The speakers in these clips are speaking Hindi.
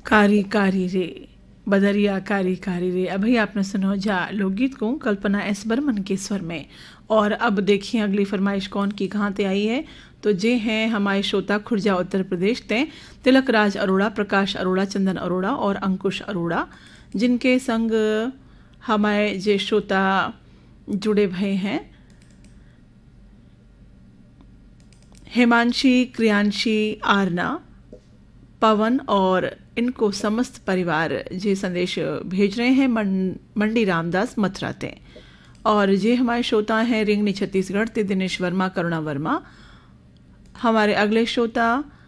कारी कारी रे बदरिया कारी कारी रे। अभी आपने सुनो जा लोकगीत को कल्पना एस बर्मन के स्वर में। और अब देखिए अगली फरमाइश कौन की कहाँ ते आई है। तो जे हैं हमारे श्रोता खुर्जा उत्तर प्रदेश ते तिलक राज अरोड़ा, प्रकाश अरोड़ा, चंदन अरोड़ा और अंकुश अरोड़ा, जिनके संग हमारे जे श्रोता जुड़े भये हैं हेमांशी, क्रियांशी, आरना, पवन और इनको समस्त परिवार जे संदेश भेज रहे हैं मंडी रामदास मथुरा ते। और जे हमारे श्रोता हैं रिंगनी छत्तीसगढ़ ते दिनेश वर्मा, करुणा वर्मा। हमारे अगले श्रोता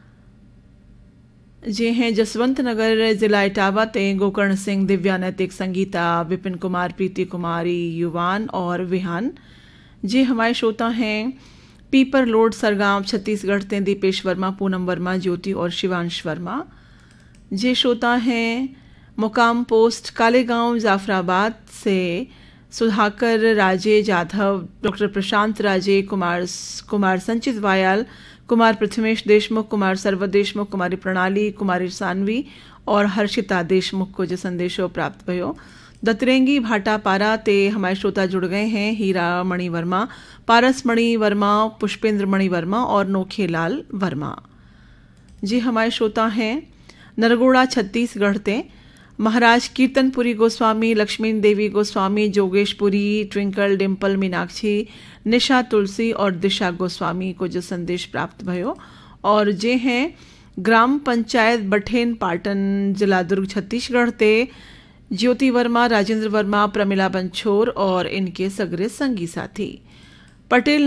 जे हैं जसवंत नगर जिला इटावा ते गोकर्ण सिंह, दिव्या, नैतिक, संगीता, विपिन कुमार, प्रीति कुमारी, युवान और विहान। जे हमारे श्रोता हैं पीपर लोड सरगांव छत्तीसगढ़ ते दीपेश वर्मा, पूनम वर्मा, ज्योति और शिवांश वर्मा। जे श्रोता हैं मुकाम पोस्ट कालेगांव जाफराबाद से सुधाकर राजे जाधव, डॉक्टर प्रशांत राजे, कुमार संचित वायाल, कुमार पृथ्वीश देशमुख, कुमार सर्व देशमुख, कुमारी प्रणाली, कुमारी सानवी और हर्षिता देशमुख को जो संदेशों प्राप्त भयो। दतरेंगी भाटा पारा ते हमारे श्रोता जुड़ गए हैं हीरा मणि वर्मा, पारस मणि वर्मा, पुष्पेंद्र मणि वर्मा और नोखेलाल वर्मा। जी हमारे श्रोता हैं नरगोड़ा छत्तीसगढ़ ते महाराज कीर्तनपुरी गोस्वामी, लक्ष्मी देवी गोस्वामी, जोगेशपुरी, ट्विंकल, डिम्पल, मीनाक्षी, निशा तुलसी और दिशा गोस्वामी को जो संदेश प्राप्त भयो। और जे हैं ग्राम पंचायत बठेन पाटन, जिला दुर्ग छत्तीसगढ़ ते ज्योति वर्मा, राजेंद्र वर्मा, प्रमिला बंछोर और इनके सगरे संगी साथी। पटेल